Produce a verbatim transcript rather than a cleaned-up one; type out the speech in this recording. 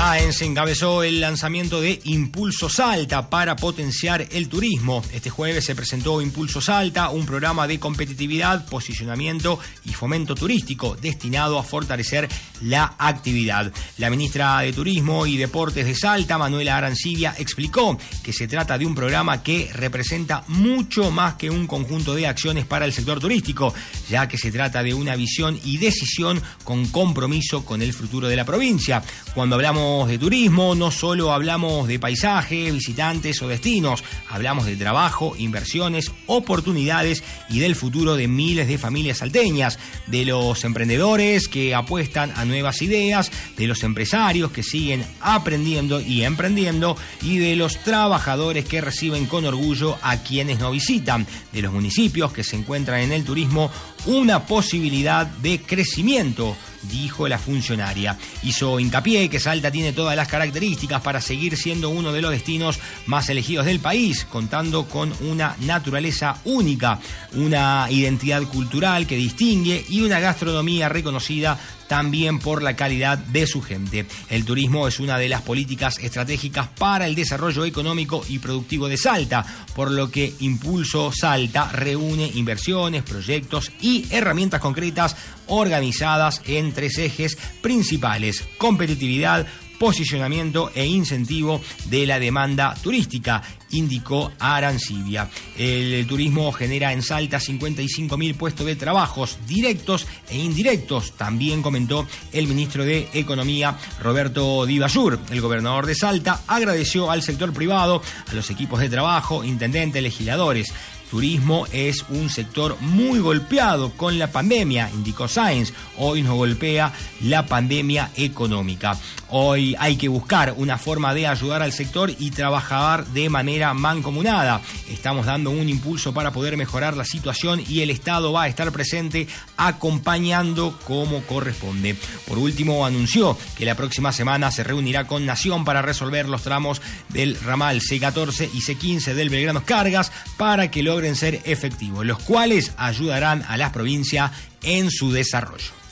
Sáenz encabezó el lanzamiento de Impulso Salta para potenciar el turismo. Este jueves se presentó Impulso Salta, un programa de competitividad, posicionamiento y fomento turístico destinado a fortalecer la actividad. La ministra de Turismo y Deportes de Salta, Manuela Arancibia, explicó que se trata de un programa que representa mucho más que un conjunto de acciones para el sector turístico, ya que se trata de una visión y decisión con compromiso con el futuro de la provincia. Cuando hablamos de turismo, no solo hablamos de paisaje, visitantes o destinos, hablamos de trabajo, inversiones, oportunidades y del futuro de miles de familias salteñas, de los emprendedores que apuestan a nuevas ideas, de los empresarios que siguen aprendiendo y emprendiendo y de los trabajadores que reciben con orgullo a quienes nos visitan, de los municipios que se encuentran en el turismo una posibilidad de crecimiento, dijo la funcionaria. Hizo hincapié que Salta tiene todas las características para seguir siendo uno de los destinos más elegidos del país, contando con una naturaleza única, una identidad cultural que distingue y una gastronomía reconocida también por la calidad de su gente. El turismo es una de las políticas estratégicas para el desarrollo económico y productivo de Salta, por lo que Impulso Salta reúne inversiones, proyectos y herramientas concretas organizadas en tres ejes principales: competitividad, posicionamiento e incentivo de la demanda turística, indicó Arancibia. El turismo genera en Salta cincuenta y cinco mil puestos de trabajos directos e indirectos, también comentó el ministro de Economía, Roberto Di Bassur. El gobernador de Salta agradeció al sector privado, a los equipos de trabajo, intendentes, legisladores. Turismo es un sector muy golpeado con la pandemia, indicó Sáenz. Hoy nos golpea la pandemia económica. Hoy hay que buscar una forma de ayudar al sector y trabajar de manera mancomunada. Estamos dando un impulso para poder mejorar la situación y el Estado va a estar presente acompañando como corresponde. Por último, anunció que la próxima semana se reunirá con Nación para resolver los tramos del ramal C catorce y C quince del Belgrano Cargas para que logren ser efectivos, los cuales ayudarán a las provincias en su desarrollo.